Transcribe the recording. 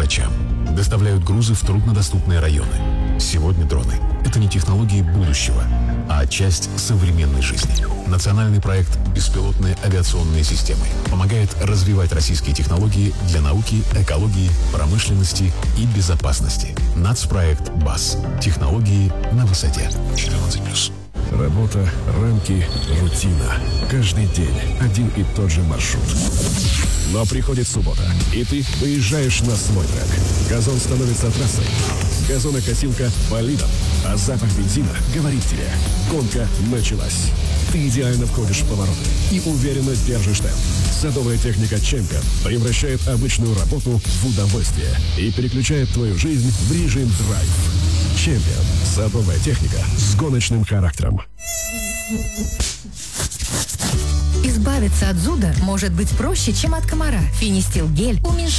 врачам, доставляют грузы в труднодоступные районы. Сегодня дроны – это не технологии будущего, а часть современной жизни. Национальный проект «Беспилотные авиационные системы» помогает развивать российские технологии для науки, экологии, промышленности и безопасности. Нацпроект БАС. Технологии на высоте. 14+. Работа, рамки, рутина. Каждый день один и тот же маршрут. Но приходит суббота, и ты выезжаешь на свой трек. Газон становится трассой. Газонокосилка – болидом. А запах бензина говорит тебе: гонка началась. Ты идеально входишь в повороты и уверенно держишь темп. Садовая техника «Чемпион» превращает обычную работу в удовольствие и переключает твою жизнь в режим драйв. «Чемпион» – садовая техника с гоночным характером. Избавиться от зуда может быть проще, чем от комара. Финистил гель уменьшает